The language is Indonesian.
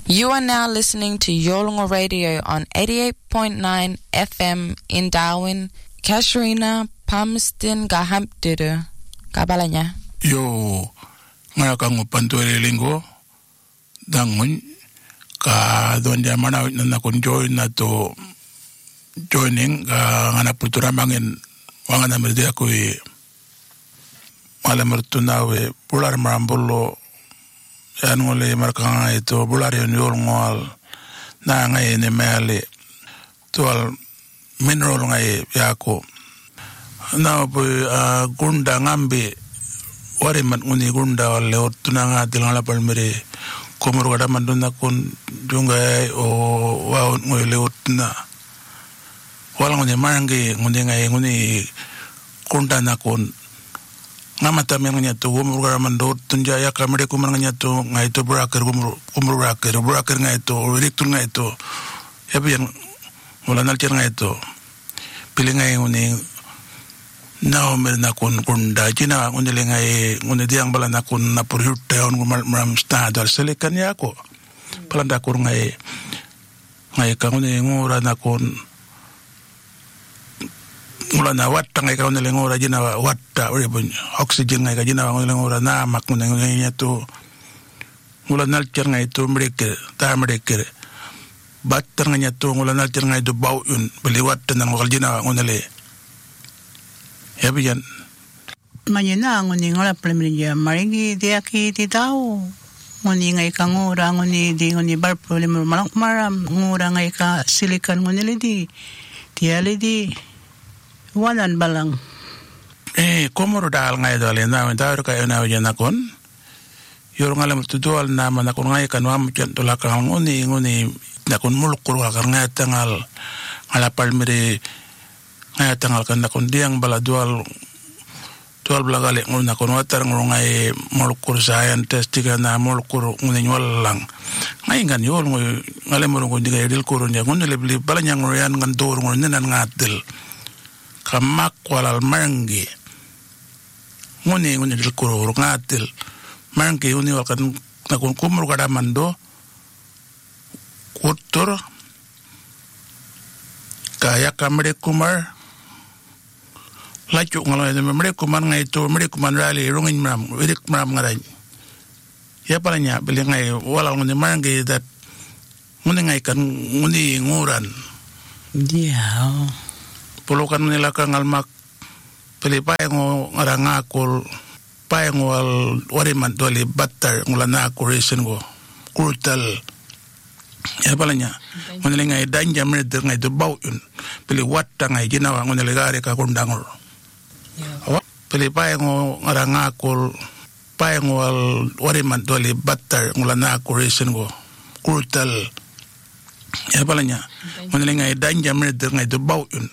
You are now listening to Yolngu Radio on 88.9 FM in Darwin, Casuarina, Palmerston, Gahampduru, Kabalanya. Yo, ngaya kang pantuere linggo, dangun, ka doon diya mana na join na to joining, ngana putura mangin, wangan na merdi ako malamertunawe, pular marambulo, yan ngole markanga ito bular yon ngol na ngay ni mali tual mineral ngay yako na po gunda ngambi wari man nguni gunda wale otuna nga tilangala palmere komoro kada manduna kun junga o waon ngoy leotna wala nguni marangi nguni gunda na kun ngamata menganya tu umur garamando tunja ya kamere kumanganya tu ngai tu braker umur braker ngai tu rektur ngai tu ya bian wala nalcer ngai tu pilih ngai uni nao mer na kun kunda jina uni lengai uni diang bala na kun na purute on maram sta dal selekan ya ko palanda kur ngai ka uni ngora na kun mula na watta ngai ka nele ngora jina watta ore bun oxygen ngai ka jina nele ngora na mak ngai nya to mula nal cer ngai to mreke ta mreke batter ngai to mula nal cer ngai do baw un beli watta nan ngal jina ngonele ya bian manyena ngoni ngala plemria maringi dia ki ti tau ngoni ngai ka ngora ngoni di ngoni bar problem maram ngora ngai ka silicon ngoni ledi dia ledi wanan balang komoro dal ngai dole na mentar ka na jana kon yor ngalam tudual na mana kon ngai kan wam jan dola ka ngoni na kon mulkur ka ngai tangal ala palmere ngai tangal kan na kon diang bala dual blagale ngon na kon watar ngai mulkur scientist ga na mulkur ngoni walang ngai ngan yor ngale mo ngon diga dil kurun ya ngon le bli bala nyang yan ngan dor ngon nan ngatel kamak walal mangi nguni dil kuro ngatil mangi uni wakan nakun kumur kada mando kutur kaya kamre kumar lacu ngalo ede memre kumar ngai to memre kumar rali rungin mam wirik mam ngarai ya palanya beli ngai walal nguni mangi dat nguni ngai kan nguni nguran dia pulukan nila kang almak pilipai ngo ngaranga kul pai ngo wari man doli batter ngulana kuresin go kurtal ya palanya ngunele ngai danja mreder ngai do bawun pili watta ngai ginawa ngunele gare ka kundangor pilipai ngo ngaranga kul pai ngo wari man doli batter ngulana kuresin go kurtal ya palanya ngunele ngai danja mreder ngai do bawun